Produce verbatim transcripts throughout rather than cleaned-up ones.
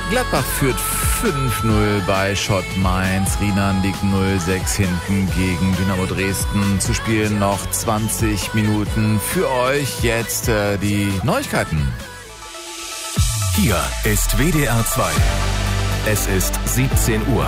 Gladbach führt fünf null bei Schott Mainz. Riemann liegt null sechs hinten gegen Dynamo Dresden. Zu spielen noch zwanzig Minuten. Für euch jetzt äh, die Neuigkeiten. Hier ist W D R zwei. Es ist siebzehn Uhr.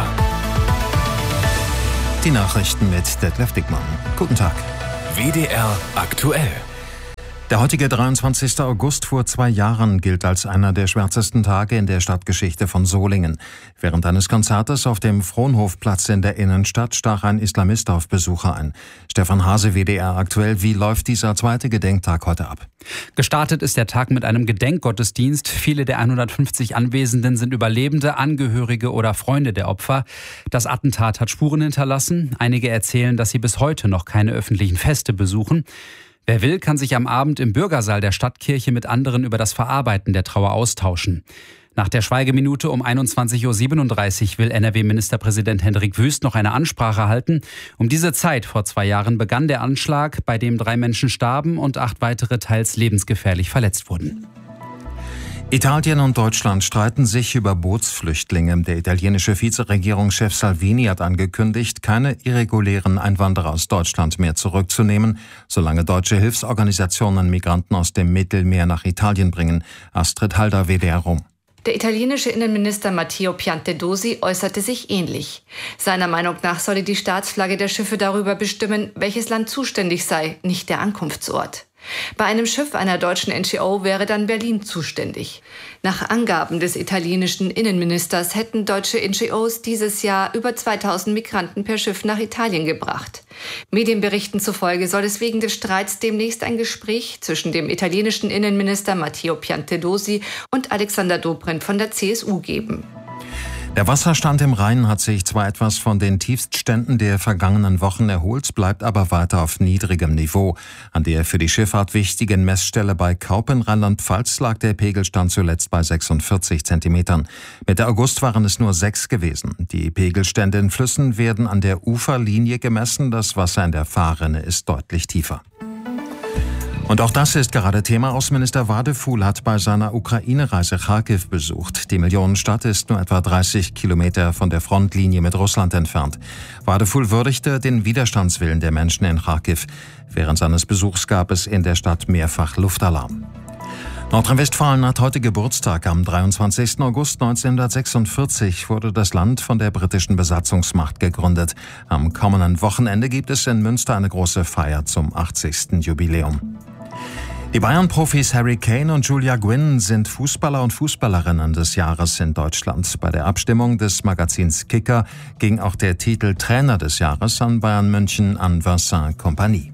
Die Nachrichten mit Detlef Dickmann. Guten Tag. W D R aktuell. Der heutige dreiundzwanzigster August vor zwei Jahren gilt als einer der schwärzesten Tage in der Stadtgeschichte von Solingen. Während eines Konzertes auf dem Frohnhofplatz in der Innenstadt stach ein Islamist auf Besucher ein. Stefan Hase, W D R aktuell. Wie läuft dieser zweite Gedenktag heute ab? Gestartet ist der Tag mit einem Gedenkgottesdienst. Viele der hundertfünfzig Anwesenden sind Überlebende, Angehörige oder Freunde der Opfer. Das Attentat hat Spuren hinterlassen. Einige erzählen, dass sie bis heute noch keine öffentlichen Feste besuchen. Wer will, kann sich am Abend im Bürgersaal der Stadtkirche mit anderen über das Verarbeiten der Trauer austauschen. Nach der Schweigeminute um einundzwanzig Uhr siebenunddreißig will N R W-Ministerpräsident Hendrik Wüst noch eine Ansprache halten. Um diese Zeit vor zwei Jahren begann der Anschlag, bei dem drei Menschen starben und acht weitere teils lebensgefährlich verletzt wurden. Italien und Deutschland streiten sich über Bootsflüchtlinge. Der italienische Vizeregierungschef Salvini hat angekündigt, keine irregulären Einwanderer aus Deutschland mehr zurückzunehmen, solange deutsche Hilfsorganisationen Migranten aus dem Mittelmeer nach Italien bringen. Astrid Halder, W D R Rom. Der italienische Innenminister Matteo Piantedosi äußerte sich ähnlich. Seiner Meinung nach solle die Staatsflagge der Schiffe darüber bestimmen, welches Land zuständig sei, nicht der Ankunftsort. Bei einem Schiff einer deutschen N G O wäre dann Berlin zuständig. Nach Angaben des italienischen Innenministers hätten deutsche N G Os dieses Jahr über zweitausend Migranten per Schiff nach Italien gebracht. Medienberichten zufolge soll es wegen des Streits demnächst ein Gespräch zwischen dem italienischen Innenminister Matteo Piantedosi und Alexander Dobrindt von der C S U geben. Der Wasserstand im Rhein hat sich zwar etwas von den Tiefstständen der vergangenen Wochen erholt, bleibt aber weiter auf niedrigem Niveau. An der für die Schifffahrt wichtigen Messstelle bei Kaup in Rheinland-Pfalz lag der Pegelstand zuletzt bei sechsundvierzig Zentimetern. Mitte August waren es nur sechs gewesen. Die Pegelstände in Flüssen werden an der Uferlinie gemessen. Das Wasser in der Fahrrinne ist deutlich tiefer. Und auch das ist gerade Thema. Außenminister Wadefuhl hat bei seiner Ukraine-Reise Charkiw besucht. Die Millionenstadt ist nur etwa dreißig Kilometer von der Frontlinie mit Russland entfernt. Wadefuhl würdigte den Widerstandswillen der Menschen in Charkiw. Während seines Besuchs gab es in der Stadt mehrfach Luftalarm. Nordrhein-Westfalen hat heute Geburtstag. Am dreiundzwanzigsten August neunzehnhundertsechsundvierzig wurde das Land von der britischen Besatzungsmacht gegründet. Am kommenden Wochenende gibt es in Münster eine große Feier zum achtzigsten Jubiläum. Die Bayern-Profis Harry Kane und Julia Gwynn sind Fußballer und Fußballerinnen des Jahres in Deutschland. Bei der Abstimmung des Magazins Kicker ging auch der Titel Trainer des Jahres an Bayern München an Vincent Kompany.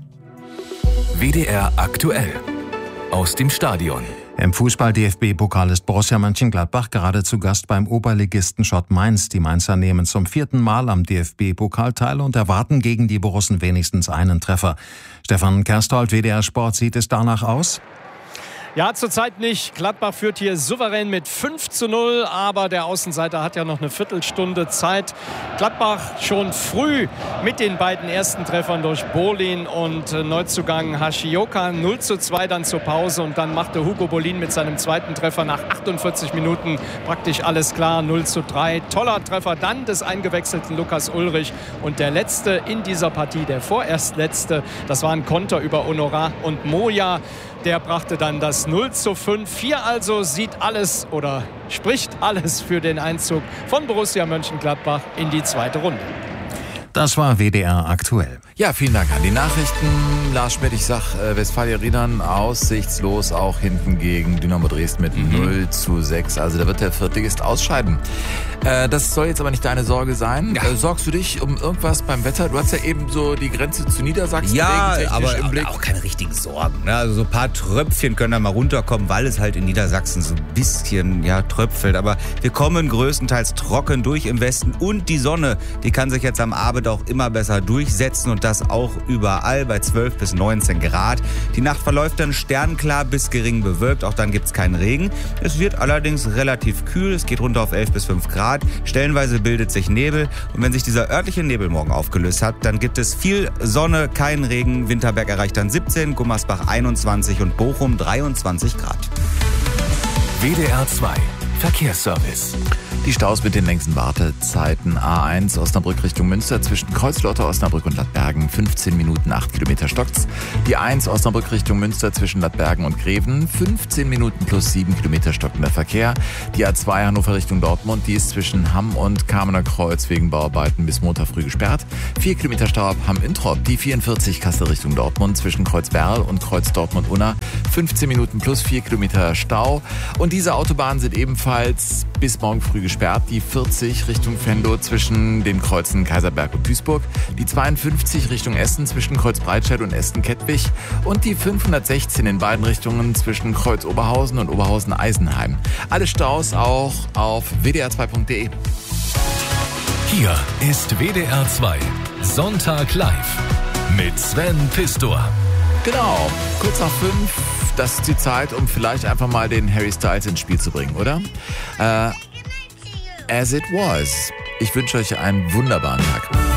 W D R aktuell. Aus dem Stadion. Im Fußball-D F B-Pokal ist Borussia Mönchengladbach gerade zu Gast beim Oberligisten Schott Mainz. Die Mainzer nehmen zum vierten Mal am D F B-Pokal teil und erwarten gegen die Borussen wenigstens einen Treffer. Stefan Kersthold, W D R Sport, sieht es danach aus? Ja, zurzeit nicht. Gladbach führt hier souverän mit fünf zu null, aber der Außenseiter hat ja noch eine Viertelstunde Zeit. Gladbach schon früh mit den beiden ersten Treffern durch Bolin und Neuzugang Hashioka. null zu zwei dann zur Pause und dann machte Hugo Bolin mit seinem zweiten Treffer nach achtundvierzig Minuten praktisch alles klar. null zu drei. Toller Treffer dann des eingewechselten Lukas Ulrich. Und der letzte in dieser Partie, der vorerst letzte, das war ein Konter über Honorat und Moja. Der brachte dann das null zu fünf. Hier also sieht alles oder spricht alles für den Einzug von Borussia Mönchengladbach in die zweite Runde. Das war W D R aktuell. Ja, vielen Dank an die Nachrichten. Lars Schmidt, ich sag, äh, Westfalia Riedern aussichtslos, auch hinten gegen Dynamo Dresden mit mhm. null zu sechs. Also da wird der Viertligist ausscheiden. Äh, das soll jetzt aber nicht deine Sorge sein. Ja. Äh, sorgst du dich um irgendwas beim Wetter? Du hast ja eben so die Grenze zu Niedersachsen. Ja, aber im Blick. auch keine richtigen Sorgen. Ne? Also so ein paar Tröpfchen können da mal runterkommen, weil es halt in Niedersachsen so ein bisschen ja, tröpfelt. Aber wir kommen größtenteils trocken durch im Westen und die Sonne, die kann sich jetzt am Abend auch immer besser durchsetzen und das auch überall bei zwölf bis neunzehn Grad. Die Nacht verläuft dann sternklar bis gering bewölkt, auch dann gibt es keinen Regen. Es wird allerdings relativ kühl, es geht runter auf elf bis fünf Grad. Stellenweise bildet sich Nebel und wenn sich dieser örtliche Nebel morgen aufgelöst hat, dann gibt es viel Sonne, keinen Regen. Winterberg erreicht dann siebzehn, Gummersbach einundzwanzig und Bochum dreiundzwanzig Grad. W D R zwei Verkehrsservice. Die Staus mit den längsten Wartezeiten. A eins Osnabrück Richtung Münster zwischen Kreuzlotter, Osnabrück und Lattbergen. fünfzehn Minuten, acht Kilometer stockt's. Die A eins Osnabrück Richtung Münster zwischen Lattbergen und Greven. fünfzehn Minuten plus sieben Kilometer stockender Verkehr. Die A zwei Hannover Richtung Dortmund. Die ist zwischen Hamm und Kamener Kreuz wegen Bauarbeiten bis Montag früh gesperrt. vier Kilometer Stau ab Hamm-Introp. Die vierundvierzig Kassel Richtung Dortmund zwischen Kreuz-Werl und Kreuz Dortmund-Unna. fünfzehn Minuten plus vier Kilometer Stau. Und diese Autobahnen sind ebenfalls bis morgen früh gesperrt. Die vierzig Richtung Venlo zwischen den Kreuzen Kaiserberg und Duisburg. Die zweiundfünfzig Richtung Essen zwischen Kreuz Breitscheid und Essen-Kettwig. Und die fünfhundertsechzehn in beiden Richtungen zwischen Kreuz Oberhausen und Oberhausen-Eisenheim. Alle Staus auch auf w d r zwei punkt d e. Hier ist W D R zwei Sonntag live mit Sven Pistor. Genau, kurz nach fünf. Das ist die Zeit, um vielleicht einfach mal den Harry Styles ins Spiel zu bringen, oder? Äh, As It Was. Ich wünsche euch einen wunderbaren Tag.